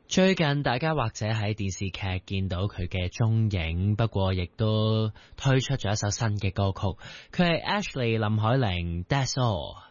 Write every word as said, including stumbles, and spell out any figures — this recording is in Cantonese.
最近大家或者喺電視劇見到佢嘅蹤影，不過亦都推出咗一首新嘅歌曲，佢係 Ashley 林海玲 That's All。